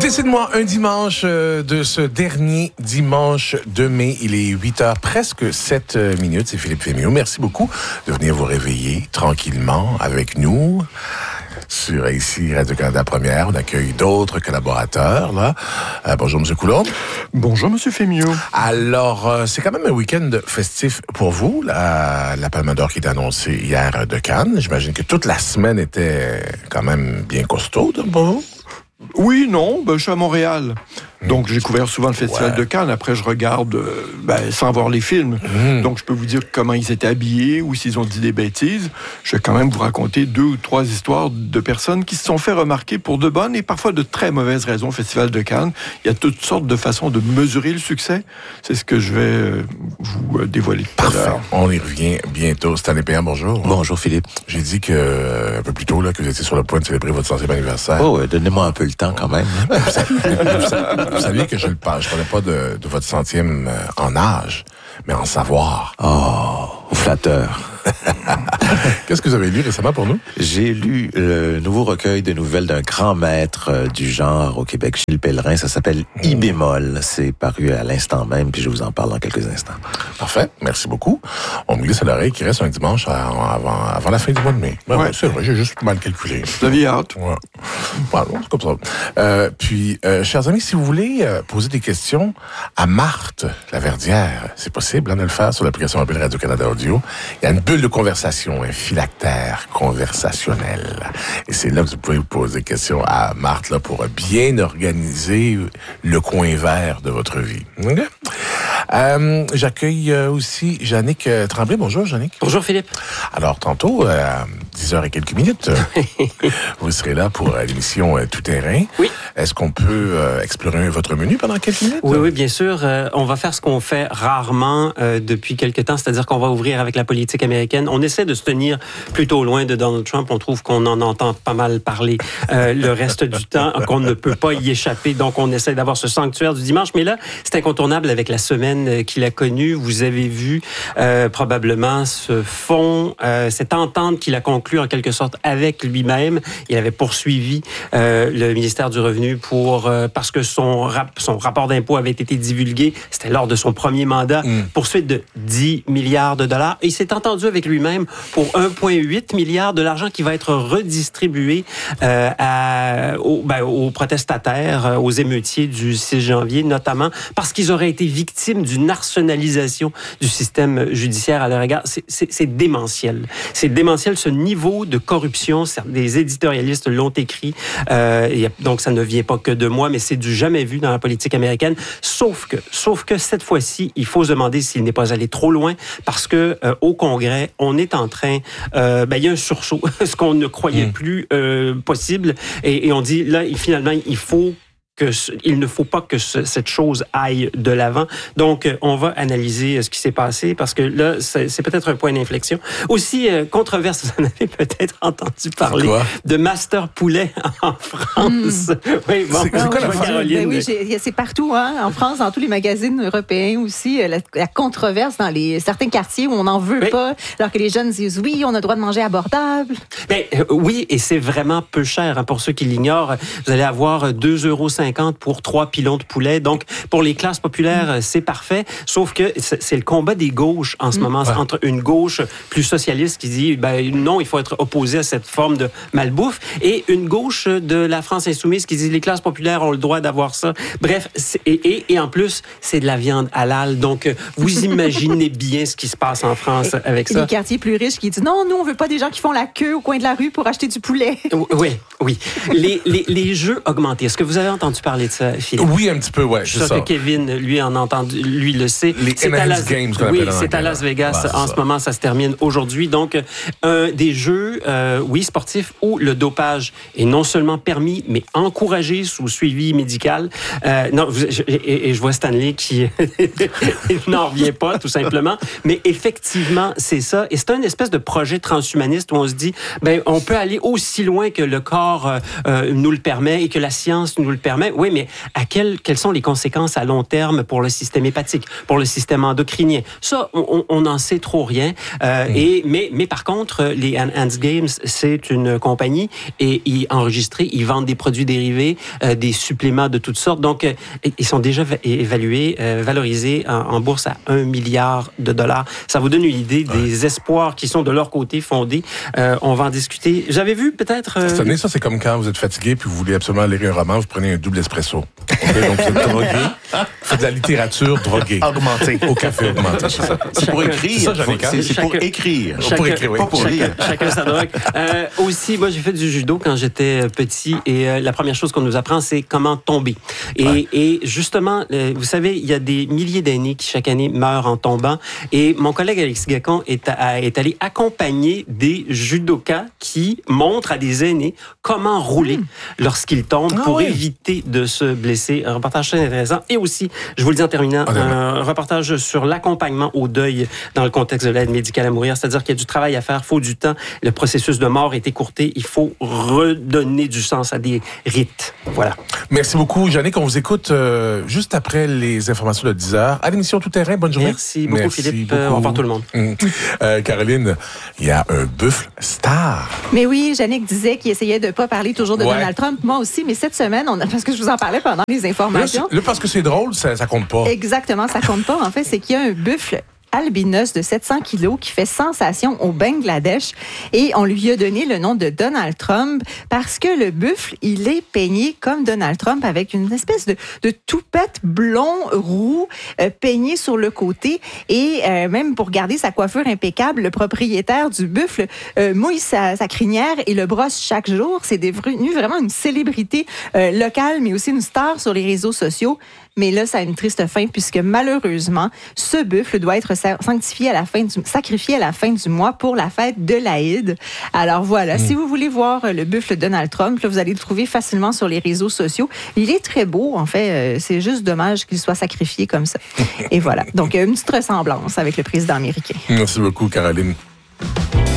Décide-moi un dimanche de ce dernier dimanche de mai. Il est 8h, presque 7 minutes. C'est Philippe Fémiot. Merci beaucoup de venir vous réveiller tranquillement avec nous. Sur ici Radio-Canada Première, on accueille d'autres collaborateurs. Là. Bonjour, M. Coulomb. Bonjour, M. Fémiot. Alors, c'est quand même un week-end festif pour vous, la Palme d'Or qui est annoncée hier de Cannes. J'imagine que toute la semaine était quand même bien costaude pour vous. Oui, non, je suis à Montréal. Donc, j'ai couvert souvent le Festival de Cannes. Après, je regarde sans voir les films. Donc, je peux vous dire comment ils étaient habillés ou s'ils ont dit des bêtises. Je vais quand même vous raconter 2 ou 3 histoires de personnes qui se sont fait remarquer pour de bonnes et parfois de très mauvaises raisons au Festival de Cannes. Il y a toutes sortes de façons de mesurer le succès. C'est ce que je vais vous dévoiler tout à l'heure. On y revient bientôt. Stanley Péan, bonjour. Bonjour, Philippe. J'ai dit un peu plus tôt que vous étiez sur le point de célébrer votre 100e anniversaire. Oh, donnez-moi un peu le temps quand même. Vous saviez que je ne parlais pas de votre 100e en âge, mais en savoir. Oh, flatteur. Qu'est-ce que vous avez lu récemment pour nous? J'ai lu le nouveau recueil de nouvelles d'un grand maître du genre au Québec, Gilles Pellerin. Ça s'appelle I bémol. C'est paru à l'instant même, puis je vous en parle dans quelques instants. Parfait. Merci beaucoup. On me glisse à l'oreille qu'il reste un dimanche avant la fin du mois de mai. Ouais. C'est vrai, j'ai juste mal calculé. Vous aviez hâte. Ouais. Bon, c'est comme ça. Puis, chers amis, si vous voulez poser des questions à Marthe Laverdière, c'est possible de le faire sur l'application mobile Radio-Canada Audio. Il y a une bulle de conversation, un phylactère conversationnel. Et c'est là que vous pouvez vous poser des questions à Marthe là, pour bien organiser le coin vert de votre vie. Okay? J'accueille aussi Jannick Tremblay. Bonjour, Jannick. Bonjour, Philippe. Alors, tantôt, à 10h et quelques minutes, vous serez là pour l'émission Tout Terrain. Oui. Est-ce qu'on peut explorer votre menu pendant quelques minutes? Oui, bien sûr. On va faire ce qu'on fait rarement depuis quelques temps, c'est-à-dire qu'on va ouvrir avec la politique américaine. On essaie de se tenir plutôt loin de Donald Trump. On trouve qu'on en entend pas mal parler le reste du temps, qu'on ne peut pas y échapper. Donc, on essaie d'avoir ce sanctuaire du dimanche. Mais là, c'est incontournable avec la semaine qu'il a connue. Vous avez vu probablement ce fond, cette entente qu'il a conclue en quelque sorte avec lui-même. Il avait poursuivi le ministère du Revenu parce que son rapport d'impôt avait été divulgué. C'était lors de son premier mandat. Poursuite de 10 milliards de dollars. Et il s'est entendu avec lui-même pour 1,8 milliard de l'argent qui va être redistribué aux protestataires, aux émeutiers du 6 janvier, notamment parce qu'ils auraient été victimes d'une arsenalisation du système judiciaire à leur égard. C'est démentiel. C'est démentiel, ce niveau de corruption. Des éditorialistes l'ont écrit. Donc, ça ne vient pas que de moi, mais c'est du jamais vu dans la politique américaine. Sauf que cette fois-ci, il faut se demander s'il n'est pas allé trop loin parce que au Congrès, on est en train... il y a un sursaut, ce qu'on ne croyait plus possible. Et on dit, là, finalement, il ne faut pas que cette chose aille de l'avant. Donc, on va analyser ce qui s'est passé parce que là, c'est peut-être un point d'inflexion. Aussi, controverse, vous en avez peut-être entendu parler de Master Poulet en France. Oui, bon, c'est quoi la Caroline? Oui, c'est partout, en France, dans tous les magazines européens aussi, la controverse dans certains quartiers où on n'en veut pas, alors que les jeunes disent oui, on a le droit de manger abordable. Oui, et c'est vraiment peu cher. Pour ceux qui l'ignorent, vous allez avoir 2,50 € pour 3 pilons de poulet. Donc, pour les classes populaires, c'est parfait. Sauf que c'est le combat des gauches en ce moment. C'est entre une gauche plus socialiste qui dit non, il faut être opposé à cette forme de malbouffe et une gauche de la France insoumise qui dit les classes populaires ont le droit d'avoir ça. Bref, et en plus, c'est de la viande halal. Donc, vous imaginez bien ce qui se passe en France avec ça. Les quartiers plus riches qui disent non, nous, on veut pas des gens qui font la queue au coin de la rue pour acheter du poulet. Oui. Les jeux augmentés. Est-ce que vous avez entendu parler de ça, Philippe? Oui, un petit peu, ouais. Je suis sûr que Kevin, lui, en entendu, lui le sait. Les Enhanced Games, qu'on appelle en anglais. C'est à Las Vegas en ce moment, ça se termine aujourd'hui. Donc, des jeux, sportifs où le dopage est non seulement permis, mais encouragé sous suivi médical. Je vois Stanley qui n'en revient pas, tout simplement. Mais effectivement, c'est ça. Et c'est un espèce de projet transhumaniste où on se dit, on peut aller aussi loin que le corps nous le permet et que la science nous le permet. même. Oui, mais quelles sont les conséquences à long terme pour le système hépatique, pour le système endocrinien? Ça, on n'en sait trop rien. Mais par contre, les Enhanced Games, c'est une compagnie et enregistrés, ils vendent des produits dérivés, des suppléments de toutes sortes. Donc, ils sont déjà évalués, valorisés en bourse à $1 milliard. Ça vous donne une idée des espoirs qui sont de leur côté fondés. On va en discuter. J'avais vu peut-être... Cette année, ça, c'est comme quand vous êtes fatigué puis vous voulez absolument lire un roman, vous prenez un double espresso. Okay? Donc, vous êtes drogué. Vous faites de la littérature droguée. Augmenté. Au café augmenté, c'est ça. C'est pour écrire. C'est pour écrire. Pour écrire, oui. Pas pour lire. Chacun sa drogue. Aussi, moi, j'ai fait du judo quand j'étais petit et la première chose qu'on nous apprend, c'est comment tomber. Et justement, vous savez, il y a des milliers d'aînés qui, chaque année, meurent en tombant. Et mon collègue Alexis Gacon est allé accompagner des judokas qui montrent à des aînés comment rouler lorsqu'ils tombent pour éviter de se blesser. Un reportage très intéressant. Et aussi, je vous le dis en terminant, un reportage sur l'accompagnement au deuil dans le contexte de l'aide médicale à mourir. C'est-à-dire qu'il y a du travail à faire, il faut du temps. Le processus de mort est écourté. Il faut redonner du sens à des rites. Voilà. Merci beaucoup, Jannick. On vous écoute juste après les informations de 10h. À l'émission Tout Terrain, bonne journée. Merci beaucoup, Philippe. Au revoir tout le monde. Caroline, il y a un buffle star. Mais oui, Jannick disait qu'il essayait de ne pas parler toujours de Donald Trump. Moi aussi, mais cette semaine, parce que je vous en parlais pendant les informations. Là, parce que c'est drôle, ça compte pas. Exactement, ça compte pas. En fait, c'est qu'il y a un buffle albinos de 700 kilos qui fait sensation au Bangladesh et on lui a donné le nom de Donald Trump parce que le buffle, il est peigné comme Donald Trump avec une espèce de toupette blond roux peigné sur le côté et même pour garder sa coiffure impeccable, le propriétaire du buffle mouille sa crinière et le brosse chaque jour. C'est devenu vraiment une célébrité locale mais aussi une star sur les réseaux sociaux. Mais là, ça a une triste fin puisque malheureusement, ce buffle doit être sacrifié à la fin du mois pour la fête de l'Aïd. Alors voilà, si vous voulez voir le buffle Donald Trump, là, vous allez le trouver facilement sur les réseaux sociaux. Il est très beau, en fait. C'est juste dommage qu'il soit sacrifié comme ça. Et voilà. Donc, une petite ressemblance avec le président américain. Merci beaucoup, Caroline.